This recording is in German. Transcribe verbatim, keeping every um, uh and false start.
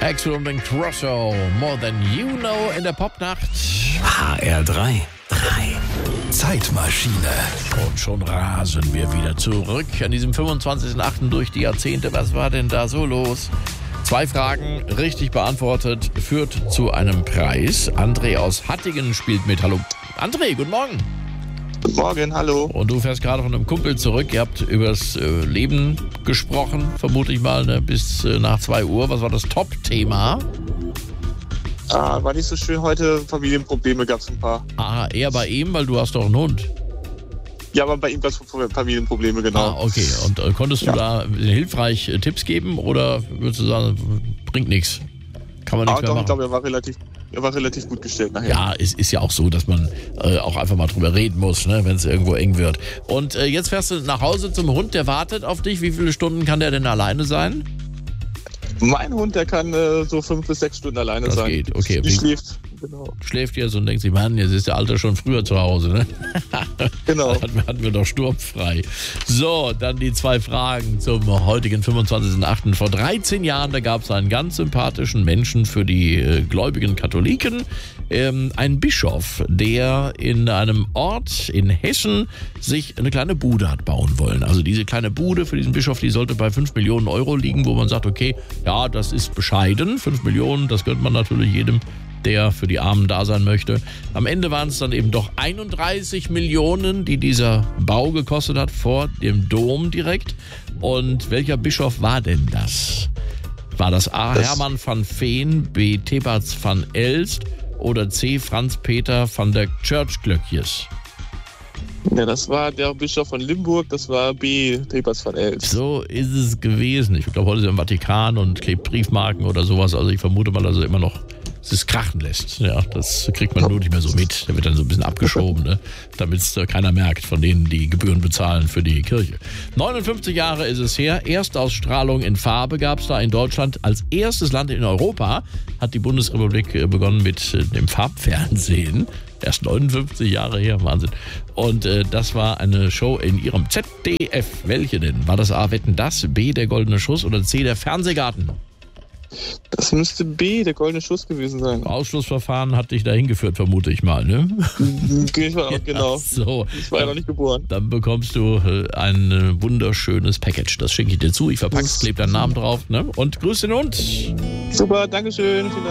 Axel und Grosso, More Than You Know in der Popnacht. H R drei. drei. Zeitmaschine. Und schon rasen wir wieder zurück an diesem fünfundzwanzigsten achten durch die Jahrzehnte. Was war denn da so los? Zwei Fragen richtig beantwortet, führt zu einem Preis. André aus Hattingen spielt mit. Hallo André, guten Morgen. Guten Morgen, hallo. Und du fährst gerade von einem Kumpel zurück. Ihr habt übers äh, Leben gesprochen, vermute ich mal, ne, bis äh, nach zwei Uhr. Was war das Top-Thema? Ah, war nicht so schön heute. Familienprobleme gab es ein paar. Ah, eher bei ihm, weil du hast doch einen Hund. Ja, aber bei ihm gab es Familienprobleme, genau. Ah, okay. Und äh, konntest du ja. da hilfreich äh, Tipps geben oder würdest du sagen, bringt nichts? Kann man nichts ah, mehr doch, machen? Ich glaube, er war relativ, er war relativ gut gestellt nachher. Ja, es ist ja auch so, dass man äh, auch einfach mal drüber reden muss, ne, wenn es irgendwo eng wird. Und äh, jetzt fährst du nach Hause zum Hund, der wartet auf dich. Wie viele Stunden kann der denn alleine sein? Mein Hund, der kann äh, so fünf bis sechs Stunden alleine das sein. Das geht, okay. Die schläft, genau. Schläft jetzt und denkt sich, Mann, jetzt ist der Alter schon früher zu Hause, ne? Genau. Hatten wir, hatten wir doch sturmfrei. So, dann die zwei Fragen zum heutigen fünfundzwanzigsten achten Vor dreizehn Jahren, da gab es einen ganz sympathischen Menschen für die äh, gläubigen Katholiken, ähm, einen Bischof, der in einem Ort in Hessen sich eine kleine Bude hat bauen wollen. Also diese kleine Bude für diesen Bischof, die sollte bei fünf Millionen Euro liegen, wo man sagt, okay, ja, das ist bescheiden. fünf Millionen, das gönnt man natürlich jedem, der für die Armen da sein möchte. Am Ende waren es dann eben doch einunddreißig Millionen, die dieser Bau gekostet hat, vor dem Dom direkt. Und welcher Bischof war denn das? War das A. Das Hermann van Veen, B. Thebats van Elst oder C. Franz Peter van der Churchglöckjes? Ja, das war der Bischof von Limburg, das war B. Thebats van Elst. So ist es gewesen. Ich glaube, heute ist er im Vatikan und klebt Briefmarken oder sowas. Also ich vermute mal, dass er immer noch es krachen lässt. Ja, das kriegt man nur nicht mehr so mit. Der wird dann so ein bisschen abgeschoben, ne? Damit es keiner merkt von denen, die Gebühren bezahlen für die Kirche. neunundfünfzig Jahre ist es her. Erstausstrahlung in Farbe gab es da in Deutschland. Als erstes Land in Europa hat die Bundesrepublik begonnen mit dem Farbfernsehen. Erst neunundfünfzig Jahre her, Wahnsinn. Und äh, das war eine Show in ihrem Z D F. Welche denn? War das A, Wetten, das, B, der Goldene Schuss oder C, der Fernsehgarten? Das müsste B, der Goldene Schuss gewesen sein. Ausschlussverfahren hat dich dahin geführt, vermute ich mal, ne? Ich war auch, genau. Ja, so. Ich war ja noch nicht geboren. Dann bekommst du äh, ein äh, wunderschönes Package. Das schicke ich dir zu. Ich verpack's, klebe deinen Namen drauf, ne? Und grüß den Hund. Super, Dankeschön. Vielen Dank.